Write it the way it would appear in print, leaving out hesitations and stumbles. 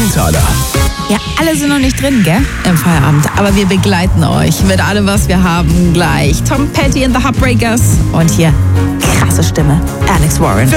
Emmentaler. Ja, alle sind noch nicht drin, gell? Im Feierabend. Aber wir begleiten euch mit allem, was wir haben, gleich. Tom Petty and the Heartbreakers. Und hier, krasse Stimme, Alex Warren.